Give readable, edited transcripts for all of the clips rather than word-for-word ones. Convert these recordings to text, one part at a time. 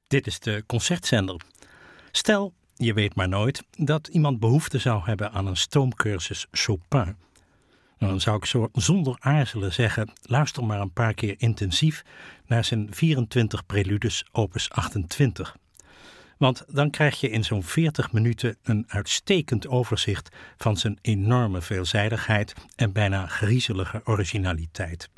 Dit is de Concertzender. Stel, je weet maar nooit, dat iemand behoefte zou hebben aan een stoomcursus Chopin. Dan zou ik zo zonder aarzelen zeggen, luister maar een paar keer intensief naar zijn 24 preludes opus 28. Want dan krijg je in zo'n 40 minuten een uitstekend overzicht van zijn enorme veelzijdigheid en bijna griezelige originaliteit.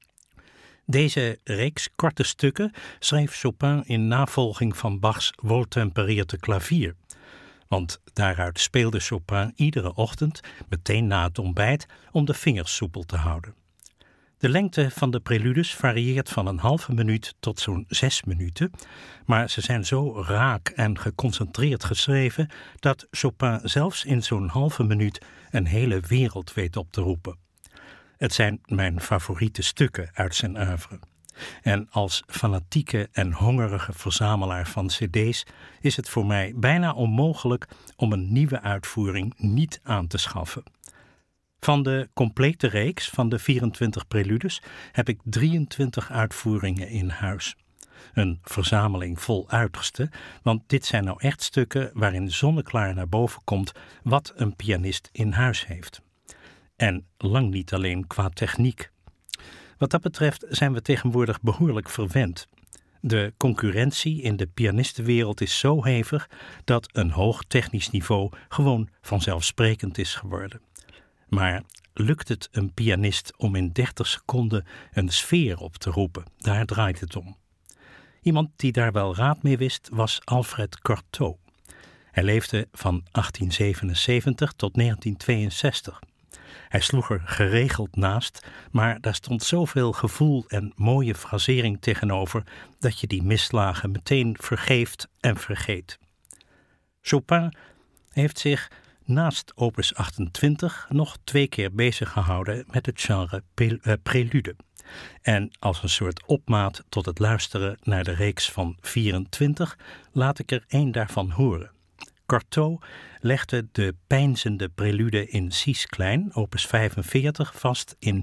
Deze reeks korte stukken schreef Chopin in navolging van Bachs weltempereerde klavier. Want daaruit speelde Chopin iedere ochtend, meteen na het ontbijt, om de vingers soepel te houden. De lengte van de preludes varieert van een halve minuut tot zo'n 6 minuten, maar ze zijn zo raak en geconcentreerd geschreven dat Chopin zelfs in zo'n halve minuut een hele wereld weet op te roepen. Het zijn mijn favoriete stukken uit zijn oeuvre. En als fanatieke en hongerige verzamelaar van cd's is het voor mij bijna onmogelijk om een nieuwe uitvoering niet aan te schaffen. Van de complete reeks van de 24 preludes heb ik 23 uitvoeringen in huis. Een verzameling vol uiterste, want dit zijn nou echt stukken waarin zonneklaar naar boven komt wat een pianist in huis heeft. En lang niet alleen qua techniek. Wat dat betreft zijn we tegenwoordig behoorlijk verwend. De concurrentie in de pianistenwereld is zo hevig dat een hoog technisch niveau gewoon vanzelfsprekend is geworden. Maar lukt het een pianist om in 30 seconden een sfeer op te roepen? Daar draait het om. Iemand die daar wel raad mee wist was Alfred Cortot. Hij leefde van 1877 tot 1962. Hij sloeg er geregeld naast, maar daar stond zoveel gevoel en mooie frasering tegenover dat je die misslagen meteen vergeeft en vergeet. Chopin heeft zich naast opus 28 nog 2 keer bezig gehouden met het genre prelude. En als een soort opmaat tot het luisteren naar de reeks van 24 laat ik er 1 daarvan horen. Cortot legde de peinzende prelude in Cis klein, opus 45, vast in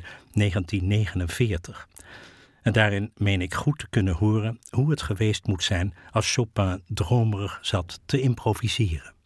1949. En daarin meen ik goed te kunnen horen hoe het geweest moet zijn als Chopin dromerig zat te improviseren.